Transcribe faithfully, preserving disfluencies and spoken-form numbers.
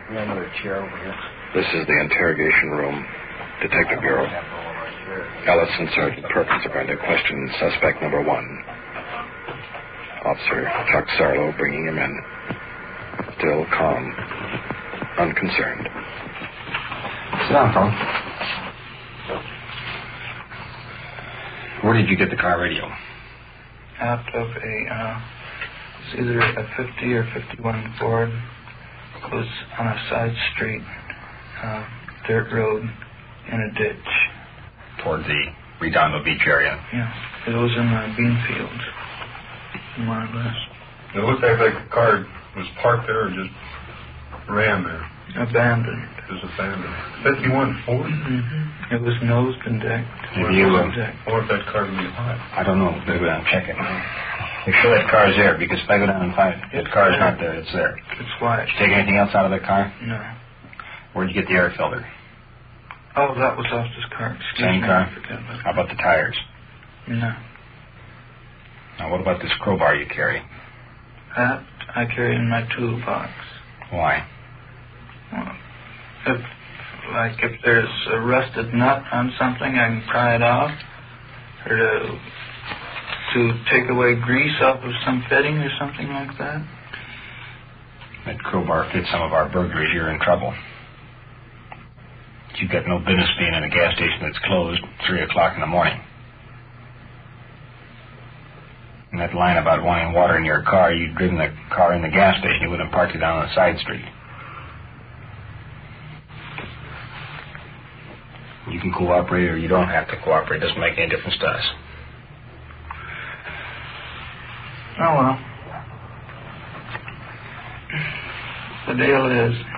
Another chair over here. This is the interrogation room. Detective Bureau. Ellis and Sergeant Perkins are going to question suspect number one. Officer Chuck Sarlo bringing him in. Still calm. Unconcerned. Sit down, Tom. Where did you get the car radio? Out of a, uh, it's either a fifty or fifty-one Ford. It was on a side street, uh, dirt road in a ditch. Toward the Redondo Beach area? Yeah. It was in the bean fields. More or less. It looked like the car was parked there or just ran there. Abandoned. Just abandoned. fifty-one Ford? Mm-hmm. It was nosed and decked. Have you, uh, I want that car to be hot. I don't know. Better go down and check it. Make sure that car's there, because if I go down and find it, that car's not there, it's there. It's white. Did you take anything else out of the car? No. Where'd you get the air filter? Oh, that was off this car. Excuse Same me, car? I forgot about How about the tires? No. Now, what about this crowbar you carry? That I carry in my toolbox. Why? Well, if, like, if there's a rusted nut on something, I can pry it off. Or to, to take away grease off of some fitting or something like that. That crowbar fits some of our burglaries, you're in trouble. You've got no business being in a gas station that's closed at three o'clock in the morning. And that line about wanting water in your car, you'd driven the car in the gas station. You wouldn't have parked it down on the side street. You can cooperate or you don't have to cooperate. It doesn't make any difference to us. Oh, well. The deal is,